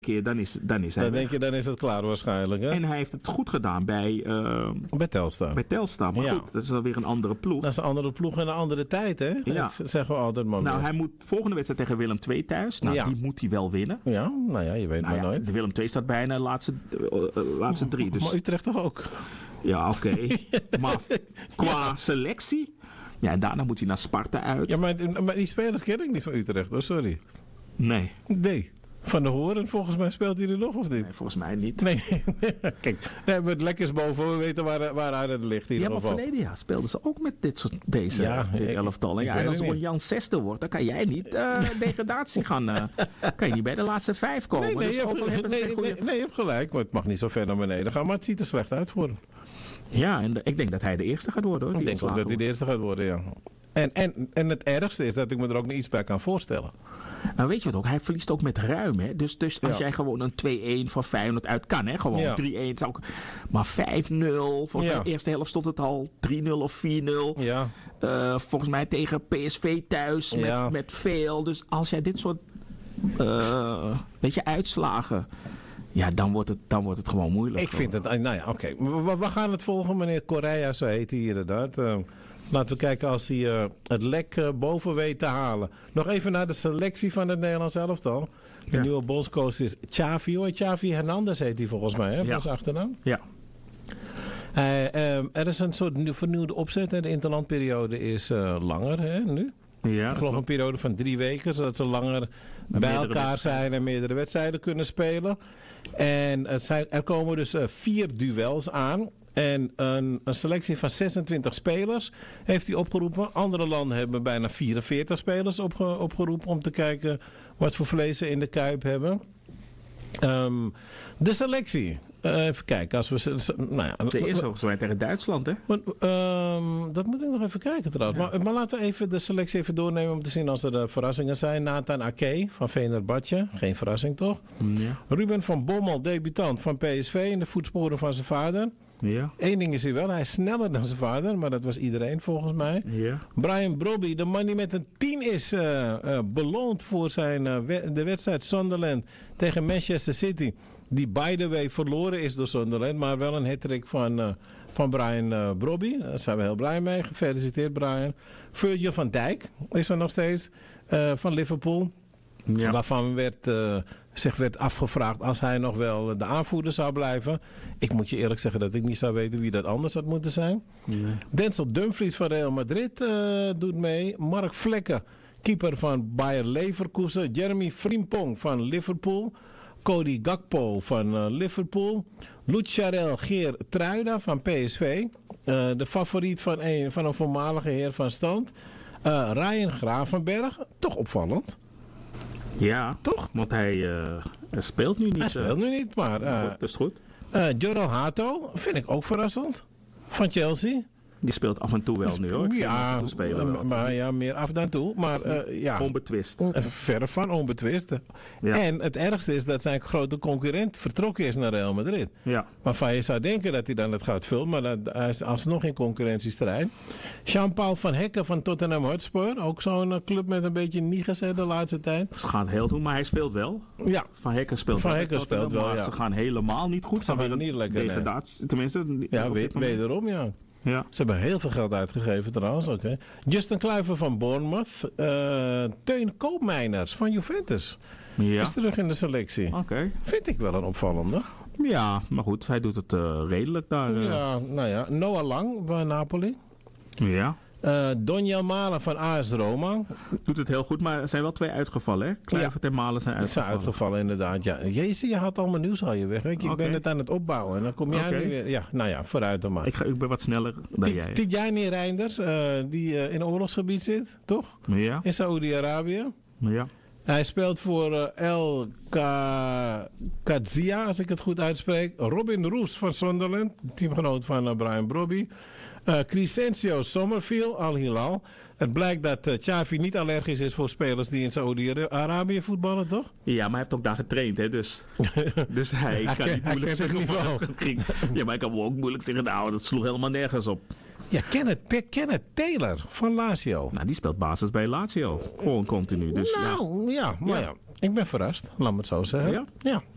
keer, dan is hij Dan weg. denk je, dan is het klaar waarschijnlijk. Hè? En hij heeft het goed gedaan bij Telstar. Maar Ja. goed, dat is alweer een andere ploeg. Dat is een andere ploeg en een andere tijd, hè? Ja. Dat zeggen we altijd maar Nou, weer. hij moet volgende wedstrijd tegen Willem II thuis. Nou, Ja. die moet hij wel winnen. Ja, nou ja, je weet Nou maar ja, nooit. de Willem II staat bijna de laatste drie. Dus Maar Utrecht toch ook? ja, oké. Maar qua selectie... Ja, en daarna moet hij naar Sparta uit. Ja, maar die spelers ken ik niet van Utrecht, hoor. Sorry. Nee. Nee. Van de Horen, volgens mij speelt hij er nog, of niet? Nee, volgens mij niet. Nee. Kijk, we hebben het lekkers boven. We weten waar het ligt in Ja, ieder maar geval. verleden jaar speelden ze ook met dit elftal. ik Ja, weet en als het Ron niet. Jan zesde wordt, dan kan jij niet degradatie gaan. Kan je niet bij de laatste 5 komen. Nee, Dus je ook al hebben ze geen goede- hebt gelijk. Maar het mag niet zo ver naar beneden gaan. Maar het ziet er slecht uit voor hem. Ja, en ik denk dat hij de eerste gaat worden, hoor. Ik die denk ook dat hij de eerste gaat worden, ja. En het ergste is dat ik me er ook niet iets bij kan voorstellen. Nou, weet je wat ook? Hij verliest ook met ruim, hè. Dus als Ja. jij gewoon een 2-1 van Feyenoord uit kan, hè. Gewoon Ja. 3-1. Zou ik... Maar 5-0. Volgens mij Ja. de eerste helft stond het al 3-0 of 4-0. Ja. Volgens mij tegen PSV thuis Ja. met veel. Dus als jij dit soort uitslagen... Ja, dan wordt het gewoon moeilijk. Ik vind het... Nou ja, oké. We gaan het volgen, meneer Correa, zo heet hij inderdaad. Laten we kijken als hij het lek boven weet te halen. Nog even naar de selectie van het Nederlands elftal. De Ja. nieuwe bondscoach is Xavi. Hoor. Xavi Hernandez heet hij volgens mij, hè? Ja. Van zijn achternaam. Ja. Er is een soort vernieuwde opzet. Hè. De interlandperiode is langer hè, nu. Ja, Ik geloof een periode van 3 weken, zodat ze langer bij meerdere elkaar wedstrijden. zijn en meerdere wedstrijden kunnen spelen. En er komen dus 4 duels aan. En een selectie van 26 spelers heeft hij opgeroepen. Andere landen hebben bijna 44 spelers opgeroepen om te kijken wat voor vlees ze in de kuip hebben. De selectie. Even kijken. Als we, nou ja, de eerste volgens mij tegen Duitsland, hè? dat moet ik nog even kijken trouwens. Ja. Maar laten we even de selectie even doornemen om te zien als er verrassingen zijn. Nathan Ake van Fenerbahce. Geen verrassing toch? Ja. Ruben van Bommel, debutant van PSV in de voetsporen van zijn vader. Ja. Eén ding is hij wel, hij is sneller dan zijn vader, maar dat was iedereen volgens mij. Ja. Brian Brobby, de man die met een 10 is beloond voor zijn, de wedstrijd Sunderland tegen Manchester City. Die by the way verloren is door Sunderland, maar wel een hat-trick van Brian Brobby. Daar zijn we heel blij mee. Gefeliciteerd Brian. Virgil van Dijk is er nog steeds van Liverpool. Ja. Waarvan zich werd afgevraagd als hij nog wel de aanvoerder zou blijven. Ik moet je eerlijk zeggen dat ik niet zou weten wie dat anders had moeten zijn. Nee. Denzel Dumfries van Real Madrid doet mee. Mark Vlekken, keeper van Bayer Leverkusen. Jeremy Frimpong van Liverpool. Cody Gakpo van Liverpool. Lucharel Geertruida van PSV. De favoriet van een voormalige heer van stand. Ryan Gravenberg, toch opvallend. Ja, Toch? want hij speelt nu niet. Hij speelt nu niet, maar Dat is goed. Jordan Hato vind ik ook verrassend. Van Chelsea. Die speelt af en toe wel nu, hoor. Ik zie hem af en Ja, toe spelen wel. maar ja, meer af dan toe. Maar ja, Onbetwist. verre van onbetwist. Ja. En het ergste is dat zijn grote concurrent vertrokken is naar Real Madrid. Ja. Waarvan je zou denken dat hij dan het goud vult, maar hij is alsnog in concurrentiestrijd. Jean-Paul van Hekken van Tottenham Hotspur. Ook zo'n club met een beetje niges de laatste tijd. Ze gaan heel doen, maar hij speelt wel. Ja, Van Hekken speelt Van wel. Hekken bij Tottenham, speelt wel, maar ja. Ze gaan helemaal niet goed. Ze gaan niet lekker, nee. Degradatie, tenminste. ja op dit moment. wederom ja. Ja. Ze hebben heel veel geld uitgegeven trouwens. Okay. Justin Kluivert van Bournemouth. Teun Koopmeiners van Juventus. Ja. Is terug in de selectie. Oké. Vind ik wel een opvallende. Ja, maar goed, hij doet het redelijk daar. Ja, nou ja. Noah Lang bij Napoli. Ja. Donjel Malen van AS Roma. Doet het heel goed, maar er zijn wel 2 uitgevallen, hè? Kluivert en Malen zijn Het zijn uitgevallen. uitgevallen inderdaad. Ja. Jezus, je had allemaal nieuws al je weg. Weet je. Ik Oké. ben het aan het opbouwen. En dan kom jij Oké. nu weer. Ja, nou ja, vooruit dan maar. Ik ben wat sneller dan jij. Tidjani Reinders, die in oorlogsgebied zit, toch? Ja. In Saoedi-Arabië. Ja. Hij speelt voor El Kadzia, als ik het goed uitspreek. Robin Roes van Sunderland, teamgenoot van Brian Brobby. Crescencio Sommerfield, Al Hilal. Het blijkt dat Xavi niet allergisch is voor spelers die in Saoedi-Arabië voetballen, toch? Ja, maar hij heeft ook daar getraind, hè? Dus hij kan niet moeilijk kent het zeggen. niveau. Ja, maar hij kan ook moeilijk zeggen, nou, dat sloeg helemaal nergens op. Ja, Kenneth Taylor van Lazio. Nou, die speelt basis bij Lazio. Gewoon continu. Dus Nou, ja, maar ja. Ik ben verrast, laat me het zo zeggen. Ja? Ja.